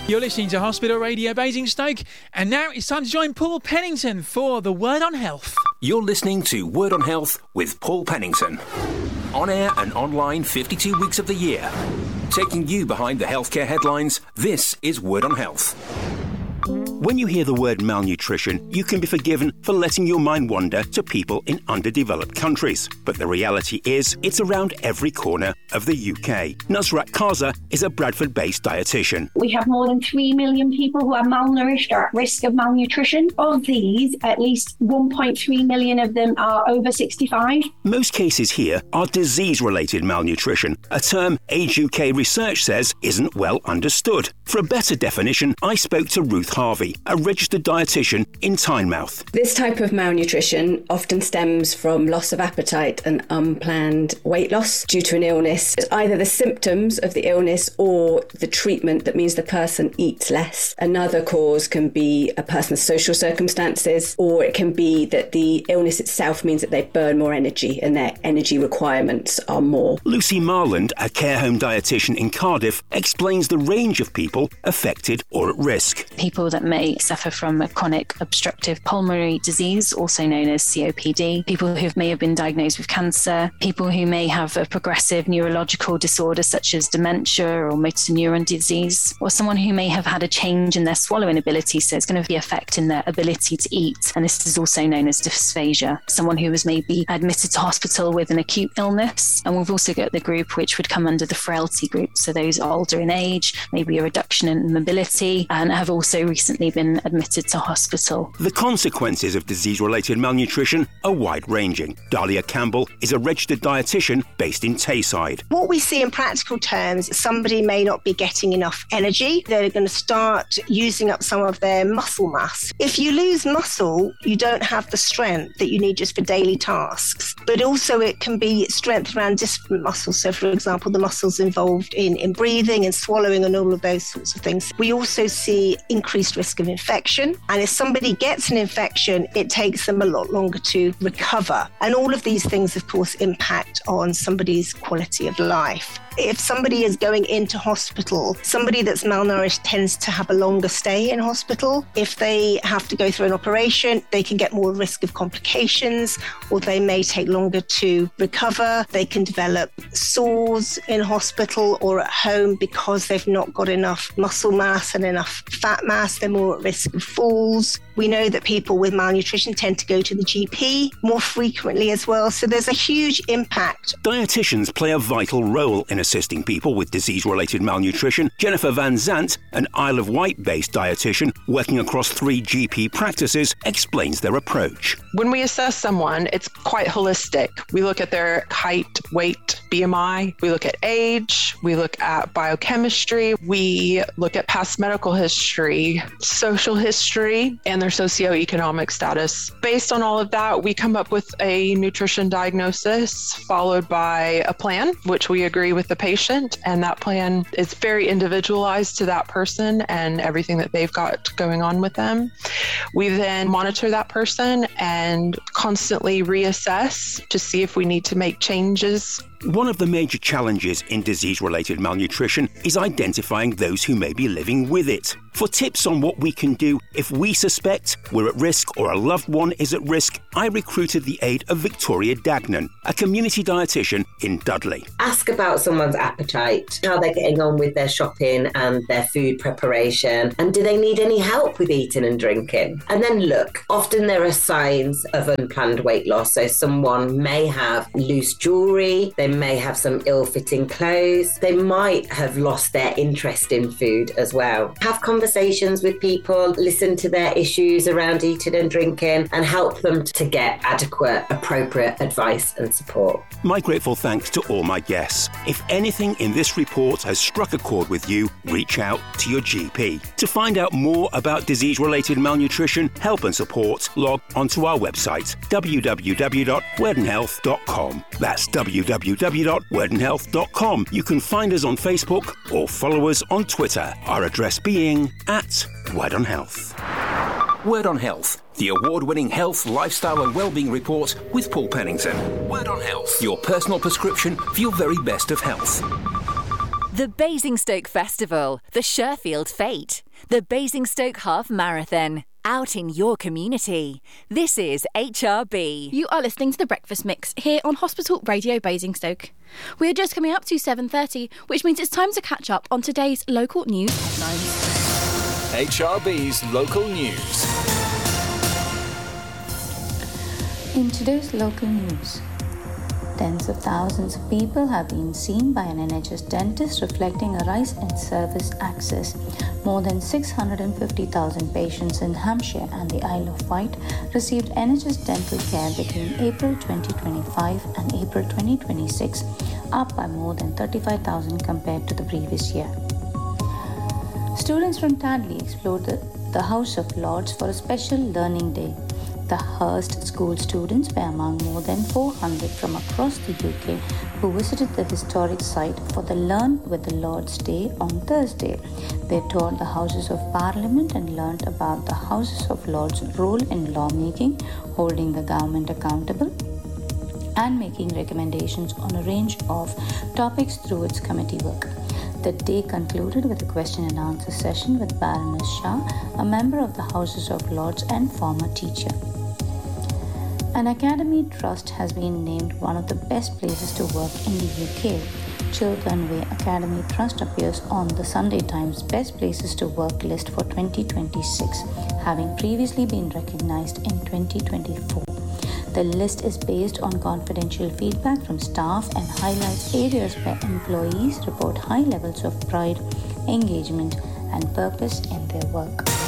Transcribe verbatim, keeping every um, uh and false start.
You're listening to Hospital Radio Basingstoke, and now it's time to join Paul Pennington for the Word on Health. You're listening to Word on Health with Paul Pennington. On air and online fifty-two weeks of the year. Taking you behind the healthcare headlines, this is Word on Health. When you hear the word malnutrition, you can be forgiven for letting your mind wander to people in underdeveloped countries. But the reality is, it's around every corner of the U K. Nusrat Kaza is a Bradford-based dietitian. We have more than three million people who are malnourished or at risk of malnutrition. Of these, at least one point three million of them are over sixty-five. Most cases here are disease-related malnutrition, a term Age U K research says isn't well understood. For a better definition, I spoke to Ruth Harvey, a registered dietitian in Tynemouth. This type of malnutrition often stems from loss of appetite and unplanned weight loss due to an illness. It's either the symptoms of the illness or the treatment that means the person eats less. Another cause can be a person's social circumstances, or it can be that the illness itself means that they burn more energy and their energy requirements are more. Lucy Marland, a care home dietitian in Cardiff, explains the range of people affected or at risk. People that may suffer from a chronic obstructive pulmonary disease, also known as C O P D, people who may have been diagnosed with cancer, people who may have a progressive neurological disorder such as dementia or motor neuron disease, or someone who may have had a change in their swallowing ability, so it's going to be affecting their ability to eat, and this is also known as dysphagia. Someone who was maybe admitted to hospital with an acute illness, and we've also got the group which would come under the frailty group, so those older in age, maybe a reduction in mobility, and have also recently been admitted to hospital. The consequences of disease-related malnutrition are wide-ranging. Dahlia Campbell is a registered dietitian based in Tayside. What we see in practical terms, somebody may not be getting enough energy. They're going to start using up some of their muscle mass. If you lose muscle, you don't have the strength that you need just for daily tasks. But also it can be strength around different muscles. So, for example, the muscles involved in, in breathing and swallowing and all of those sorts of things. We also see increased risk of infection. And if somebody gets an infection, it takes them a lot longer to recover. And all of these things, of course, impact on somebody's quality of life. If somebody is going into hospital, somebody that's malnourished tends to have a longer stay in hospital. If they have to go through an operation, they can get more risk of complications, or they may take longer to recover. They can develop sores in hospital or at home because they've not got enough muscle mass and enough fat mass. They're more at risk of falls. We know that people with malnutrition tend to go to the G P more frequently as well. So there's a huge impact. Dietitians play a vital role in assisting people with disease-related malnutrition. Jennifer Van Zant, an Isle of Wight-based dietitian working across three G P practices, explains their approach. When we assess someone, it's quite holistic. We look at their height, weight, B M I. We look at age. We look at biochemistry. We look at past medical history, social history, and their socioeconomic status. Based on all of that, we come up with a nutrition diagnosis followed by a plan, which we agree with the patient, and that plan is very individualized to that person and everything that they've got going on with them. We then monitor that person and constantly reassess to see if we need to make changes. One of the major challenges in disease-related malnutrition is identifying those who may be living with it. For tips on what we can do if we suspect we're at risk or a loved one is at risk, I recruited the aid of Victoria Dagnan, a community dietitian in Dudley. Ask about someone's appetite, how they're getting on with their shopping and their food preparation, and do they need any help with eating and drinking? And then look, often there are signs of unplanned weight loss. So someone may have loose jewellery, they may have some ill-fitting clothes, they might have lost their interest in food as well. Have conversations with people, listen to their issues around eating and drinking, and help them to get adequate, appropriate advice and support. My grateful thanks to all my guests. If anything in this report has struck a chord with you, reach out to your G P. To find out more about disease-related malnutrition, help and support, log onto our website, w w w dot werden health dot com. That's w w w dot werden health dot com. You can find us on Facebook or follow us on Twitter, our address being at Word on Health. Word on Health, the award-winning health, lifestyle and wellbeing report with Paul Pennington. Word on Health, your personal prescription for your very best of health. The Basingstoke Festival, the Sherfield Fete, the Basingstoke Half Marathon, out in your community. This is H R B. You are listening to The Breakfast Mix here on Hospital Radio Basingstoke. We are just coming up to seven thirty, which means it's time to catch up on today's local news headlines. H R B's local news. In today's local news, tens of thousands of people have been seen by an N H S dentist, reflecting a rise in service access. More than six hundred fifty thousand patients in Hampshire and the Isle of Wight received N H S dental care between April twenty twenty-five and April twenty twenty-six, up by more than thirty-five thousand compared to the previous year. Students from Tadley explored the, the House of Lords for a special learning day. The Hurst School students were among more than four hundred from across the U K who visited the historic site for the Learn with the Lords Day on Thursday. They toured the Houses of Parliament and learnt about the Houses of Lords' role in lawmaking, holding the government accountable, and making recommendations on a range of topics through its committee work. The day concluded with a question and answer session with Baroness Shah, a member of the Houses of Lords and former teacher. An Academy Trust has been named one of the best places to work in the U K. Chiltern Way Academy Trust appears on the Sunday Times Best Places to Work list for twenty twenty-six, having previously been recognised in twenty twenty-four. The list is based on confidential feedback from staff and highlights areas where employees report high levels of pride, engagement, and purpose in their work.